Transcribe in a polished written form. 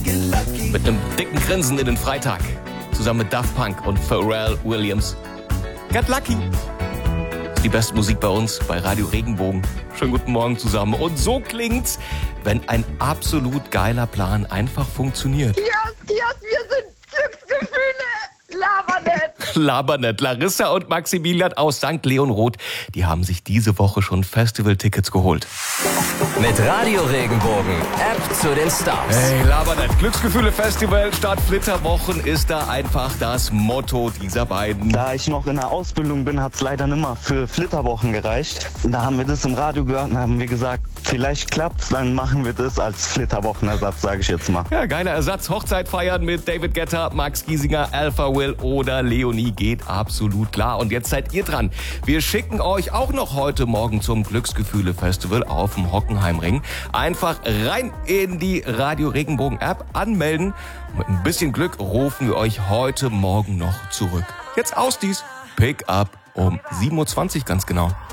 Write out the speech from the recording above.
Mit einem dicken Grinsen in den Freitag. Zusammen mit Daft Punk und Pharrell Williams. Get Lucky. Die beste Musik bei uns, bei Radio Regenbogen. Schönen guten Morgen zusammen. Und so klingt's, wenn ein absolut geiler Plan einfach funktioniert. Wir sind Glücksgefühle. Labernet. Labernet. Larissa und Maximilian aus St. Leonroth, die haben sich diese Woche schon Festivaltickets geholt. Mit Radio Regenbogen, App zu den Stars. Hey, Labernet. Glücksgefühle Festival statt Flitterwochen ist da einfach das Motto dieser beiden. Da ich noch in der Ausbildung bin, hat es leider nicht mehr für Flitterwochen gereicht. Da haben wir das im Radio gehört und haben wir gesagt, vielleicht klappt's, dann machen wir das als Flitterwochenersatz, sage ich jetzt mal. Ja, geiler Ersatz. Hochzeit feiern mit David Guetta, Max Giesinger, Alpha Will oder Leonie geht absolut klar. Und jetzt seid ihr dran. Wir schicken euch auch noch heute Morgen zum Glücksgefühle Festival auf dem Hockenheimring. Einfach rein in die Radio Regenbogen App anmelden. Mit ein bisschen Glück rufen wir euch heute Morgen noch zurück. Jetzt aus dies. Pick up um 7.20 Uhr ganz genau.